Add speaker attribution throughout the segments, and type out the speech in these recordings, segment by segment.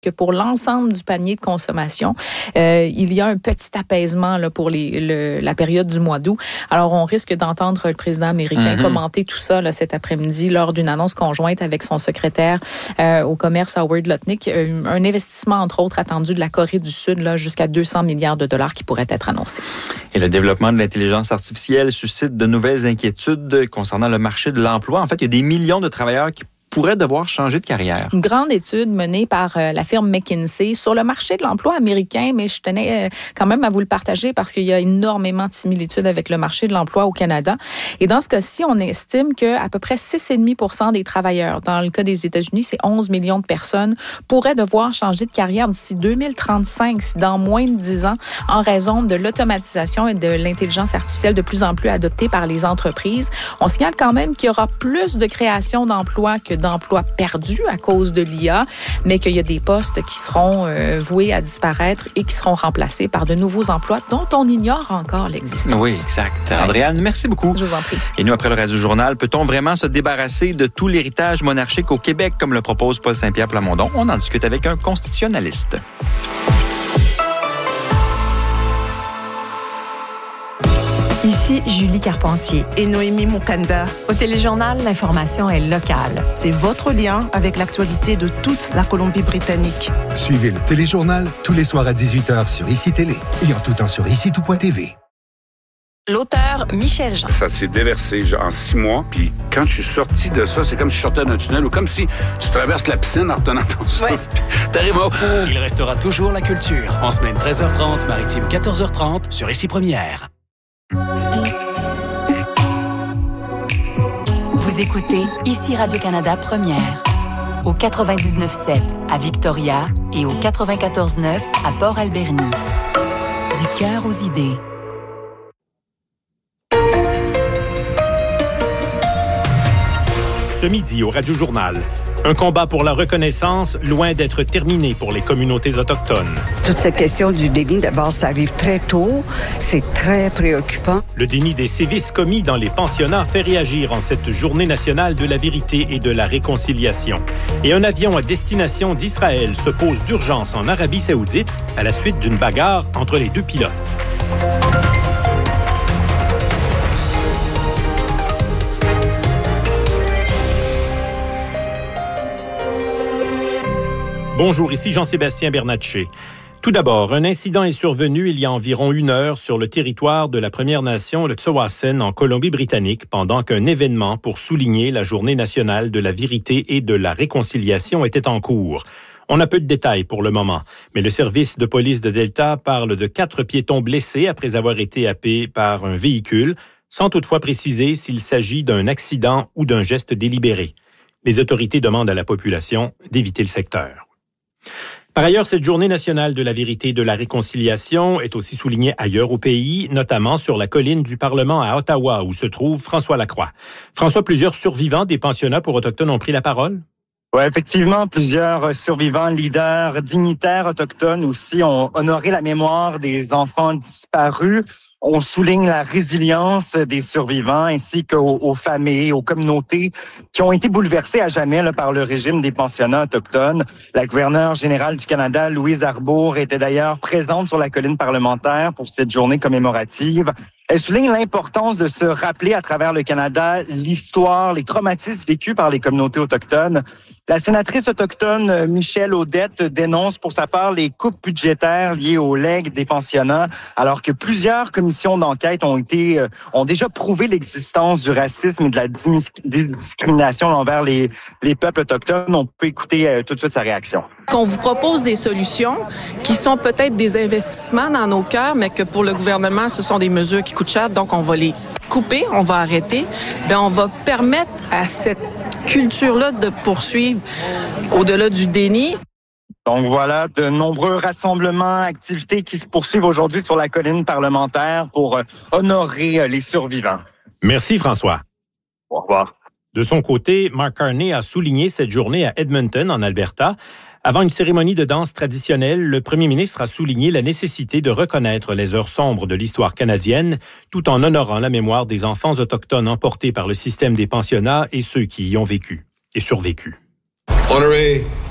Speaker 1: que pour l'ensemble du panier de consommation, il y a un petit apaisement là, pour la période du mois d'août. Alors, on risque d'entendre le président américain commenter tout ça là, cet après-midi lors d'une annonce conjointe avec son secrétaire au commerce, Howard Lutnick. Un investissement, entre autres, attendu de la Corée du Sud là, jusqu'à 200 milliards de dollars qui pourrait être annoncé.
Speaker 2: Et le développement de l'intelligence artificielle suscite de nouvelles inquiétudes concernant le marché de l'emploi. En fait, il y a des millions de travailleurs qui pourraient devoir changer de carrière.
Speaker 1: Une grande étude menée par la firme McKinsey sur le marché de l'emploi américain, mais je tenais quand même à vous le partager parce qu'il y a énormément de similitudes avec le marché de l'emploi au Canada. Et dans ce cas-ci, on estime qu'à peu près 6,5% des travailleurs, dans le cas des États-Unis, c'est 11 millions de personnes, pourraient devoir changer de carrière d'ici 2035, dans moins de 10 ans, en raison de l'automatisation et de l'intelligence artificielle de plus en plus adoptée par les entreprises. On signale quand même qu'il y aura plus de création d'emplois que d'emplois perdus à cause de l'IA, mais qu'il y a des postes qui seront voués à disparaître et qui seront remplacés par de nouveaux emplois dont on ignore encore l'existence.
Speaker 2: Oui, exact. Andréane, merci beaucoup.
Speaker 1: Je vous en prie.
Speaker 2: Et nous, après le reste du journal, peut-on vraiment se débarrasser de tout l'héritage monarchique au Québec, comme le propose Paul Saint-Pierre Plamondon? On en discute avec un constitutionnaliste.
Speaker 3: Ici Julie Carpentier
Speaker 4: et Noémie Moukanda.
Speaker 3: Au Téléjournal, l'information est locale.
Speaker 4: C'est votre lien avec l'actualité de toute la Colombie-Britannique.
Speaker 5: Suivez le Téléjournal tous les soirs à 18h sur ICI Télé et en tout temps sur ICI-tout.tv.
Speaker 3: L'auteur Michel Jean.
Speaker 6: Ça s'est déversé en 6 mois. Puis quand je suis sorti de ça, c'est comme si je sortais d'un tunnel ou comme si tu traverses la piscine en retenant ton souffle. T'arrives au bout.
Speaker 7: Il restera toujours la culture. En semaine 13h30, maritime 14h30 sur ICI Première.
Speaker 8: Vous écoutez ICI Radio-Canada Première. Au 99.7 à Victoria et au 94.9 à Port-Alberni. Du cœur aux idées.
Speaker 9: Ce midi au Radio-Journal, un combat pour la reconnaissance loin d'être terminé pour les communautés autochtones.
Speaker 10: Toute cette question du déni, d'abord, ça arrive très tôt. C'est très préoccupant.
Speaker 9: Le déni des sévices commis dans les pensionnats fait réagir en cette journée nationale de la vérité et de la réconciliation. Et un avion à destination d'Israël se pose d'urgence en Arabie saoudite à la suite d'une bagarre entre les deux pilotes. Bonjour, ici Jean-Sébastien Bernatchez. Tout d'abord, un incident est survenu il y a environ 1 heure sur le territoire de la Première Nation, le Tsawwassen, en Colombie-Britannique, pendant qu'un événement pour souligner la Journée nationale de la vérité et de la réconciliation était en cours. On a peu de détails pour le moment, mais le service de police de Delta parle de 4 piétons blessés après avoir été happés par un véhicule, sans toutefois préciser s'il s'agit d'un accident ou d'un geste délibéré. Les autorités demandent à la population d'éviter le secteur. Par ailleurs, cette Journée nationale de la vérité et de la réconciliation est aussi soulignée ailleurs au pays, notamment sur la colline du Parlement à Ottawa, où se trouve François Lacroix. François, plusieurs survivants des pensionnats pour autochtones ont pris la parole?
Speaker 11: Oui, effectivement, plusieurs survivants, leaders, dignitaires autochtones aussi ont honoré la mémoire des enfants disparus. On souligne la résilience des survivants ainsi qu'aux familles, aux communautés qui ont été bouleversées à jamais par le régime des pensionnats autochtones. La gouverneure générale du Canada, Louise Arbour, était d'ailleurs présente sur la colline parlementaire pour cette journée commémorative. Elle souligne l'importance de se rappeler à travers le Canada l'histoire, les traumatismes vécus par les communautés autochtones. La sénatrice autochtone Michèle Audette dénonce pour sa part les coupes budgétaires liées aux legs des pensionnats, alors que plusieurs commissions d'enquête ont déjà prouvé l'existence du racisme et de la discrimination envers les peuples autochtones. On peut écouter tout de suite sa réaction.
Speaker 12: Qu'on vous propose des solutions qui sont peut-être des investissements dans nos cœurs, mais que pour le gouvernement, ce sont des mesures qui coûtent cher, donc on va les couper, on va arrêter. On va permettre à cette culture-là de poursuivre au-delà du déni.
Speaker 11: Donc voilà, de nombreux rassemblements, activités qui se poursuivent aujourd'hui sur la colline parlementaire pour honorer les survivants.
Speaker 9: Merci François.
Speaker 11: Au revoir.
Speaker 9: De son côté, Mark Carney a souligné cette journée à Edmonton, en Alberta. Avant une cérémonie de danse traditionnelle, le premier ministre a souligné la nécessité de reconnaître les heures sombres de l'histoire canadienne, tout en honorant la mémoire des enfants autochtones emportés par le système des pensionnats et ceux qui y ont vécu et survécu.
Speaker 13: Honorer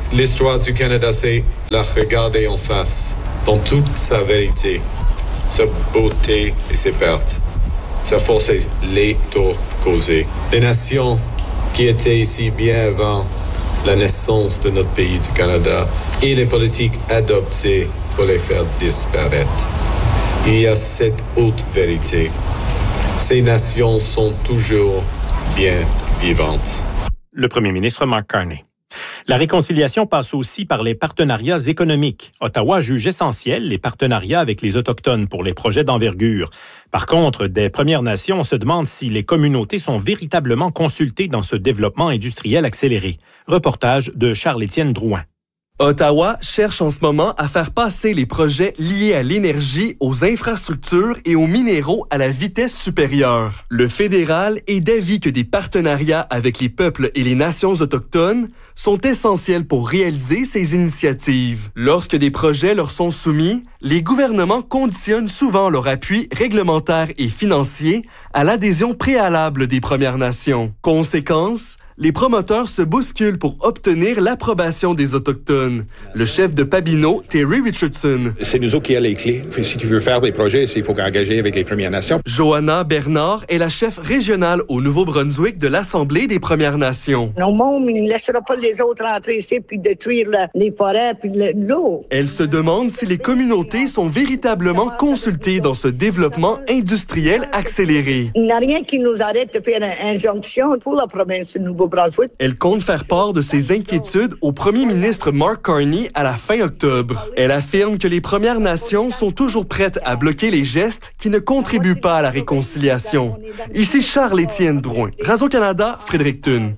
Speaker 13: l'histoire du Canada, c'est la regarder en face, dans toute sa vérité, sa beauté et ses pertes, sa force et les torts causés. Les nations qui étaient ici bien avant la naissance de notre pays, du Canada, et les politiques adoptées pour les faire disparaître. Il y a cette haute vérité. Ces nations sont toujours bien vivantes.
Speaker 9: Le premier ministre Mark Carney. La réconciliation passe aussi par les partenariats économiques. Ottawa juge essentiel les partenariats avec les Autochtones pour les projets d'envergure. Par contre, des Premières Nations, on se demande si les communautés sont véritablement consultées dans ce développement industriel accéléré. Reportage de Charles-Étienne Drouin.
Speaker 14: Ottawa cherche en ce moment à faire passer les projets liés à l'énergie, aux infrastructures et aux minéraux à la vitesse supérieure. Le fédéral est d'avis que des partenariats avec les peuples et les nations autochtones sont essentiels pour réaliser ces initiatives. Lorsque des projets leur sont soumis, les gouvernements conditionnent souvent leur appui réglementaire et financier à l'adhésion préalable des Premières Nations. Conséquence, les promoteurs se bousculent pour obtenir l'approbation des Autochtones. Le chef de Pabineau, Terry Richardson.
Speaker 15: C'est nous autres qui avons les clés. Si tu veux faire des projets, il faut engager avec les Premières Nations.
Speaker 14: Johanna Bernard est la chef régionale au Nouveau-Brunswick de l'Assemblée des Premières Nations.
Speaker 10: Non, mon, il ne laissera pas les autres entrer ici puis détruire les forêts puis l'eau.
Speaker 14: Elle se demande si les communautés sont véritablement consultées dans ce développement industriel accéléré.
Speaker 10: Il n'y a rien qui nous arrête de faire une injonction pour la province du Nouveau-Brunswick.
Speaker 14: Elle compte faire part de ses inquiétudes au premier ministre Mark Carney à la fin octobre. Elle affirme que les Premières Nations sont toujours prêtes à bloquer les gestes qui ne contribuent pas à la réconciliation. Ici Charles-Étienne Drouin, Radio-Canada, Fredericton.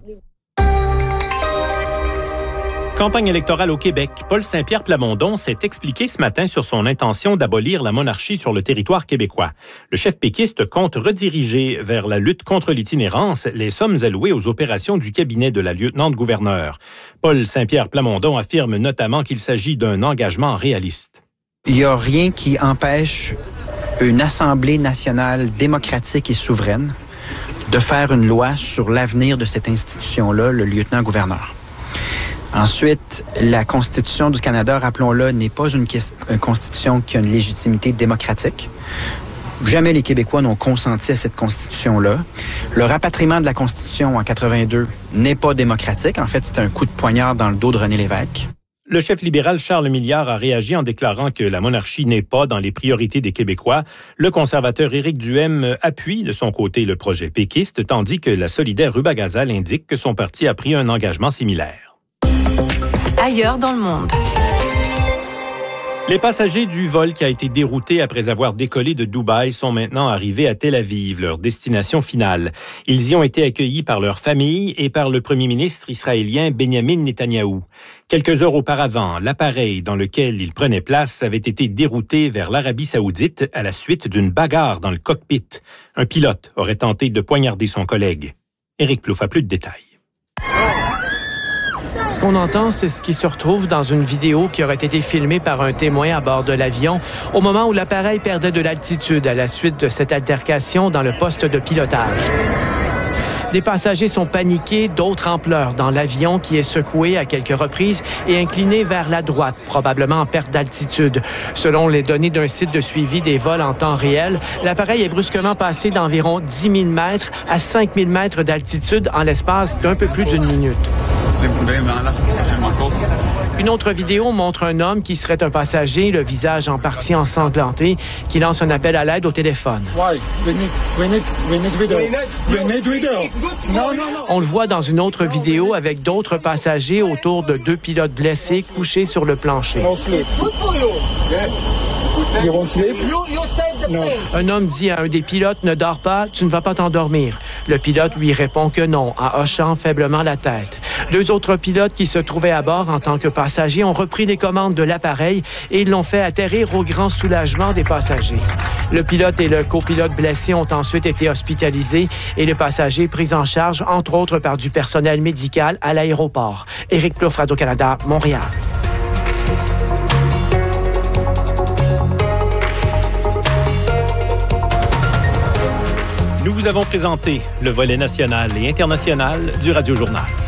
Speaker 9: Campagne électorale au Québec. Paul Saint-Pierre Plamondon s'est expliqué ce matin sur son intention d'abolir la monarchie sur le territoire québécois. Le chef péquiste compte rediriger vers la lutte contre l'itinérance les sommes allouées aux opérations du cabinet de la lieutenant-gouverneur. Paul Saint-Pierre Plamondon affirme notamment qu'il s'agit d'un engagement réaliste.
Speaker 16: Il n'y a rien qui empêche une Assemblée nationale démocratique et souveraine de faire une loi sur l'avenir de cette institution-là, le lieutenant-gouverneur. Ensuite, la Constitution du Canada, rappelons-le, n'est pas une constitution qui a une légitimité démocratique. Jamais les Québécois n'ont consenti à cette Constitution-là. Le rapatriement de la Constitution en 82 n'est pas démocratique. En fait, c'est un coup de poignard dans le dos de René Lévesque.
Speaker 9: Le chef libéral Charles Milliard a réagi en déclarant que la monarchie n'est pas dans les priorités des Québécois. Le conservateur Éric Duhaime appuie de son côté le projet péquiste, tandis que la solidaire Ruba Gazal indique que son parti a pris un engagement similaire.
Speaker 3: Ailleurs dans le monde.
Speaker 9: Les passagers du vol qui a été dérouté après avoir décollé de Dubaï sont maintenant arrivés à Tel Aviv, leur destination finale. Ils y ont été accueillis par leur famille et par le premier ministre israélien Benjamin Netanyahou. Quelques heures auparavant, l'appareil dans lequel ils prenaient place avait été dérouté vers l'Arabie saoudite à la suite d'une bagarre dans le cockpit. Un pilote aurait tenté de poignarder son collègue. Éric Plouffe a plus de détails.
Speaker 17: Ce qu'on entend, c'est ce qui se retrouve dans une vidéo qui aurait été filmée par un témoin à bord de l'avion au moment où l'appareil perdait de l'altitude à la suite de cette altercation dans le poste de pilotage. Des passagers sont paniqués, d'autres en pleurs dans l'avion qui est secoué à quelques reprises et incliné vers la droite, probablement en perte d'altitude. Selon les données d'un site de suivi des vols en temps réel, l'appareil est brusquement passé d'environ 10 000 mètres à 5 000 mètres d'altitude en l'espace d'un peu plus d'une minute. Une autre vidéo montre un homme qui serait un passager, le visage en partie ensanglanté, qui lance un appel à l'aide au téléphone. On le voit dans une autre vidéo avec d'autres passagers autour de 2 pilotes blessés couchés sur le plancher. Un homme dit à un des pilotes « Ne dors pas, tu ne vas pas t'endormir ». Le pilote lui répond que non, en hochant faiblement la tête. 2 autres pilotes qui se trouvaient à bord en tant que passagers ont repris les commandes de l'appareil et ils l'ont fait atterrir au grand soulagement des passagers. Le pilote et le copilote blessés ont ensuite été hospitalisés et les passagers pris en charge, entre autres par du personnel médical à l'aéroport. Éric Plouffe, Radio-Canada, Montréal.
Speaker 9: Nous vous avons présenté le volet national et international du Radio Journal.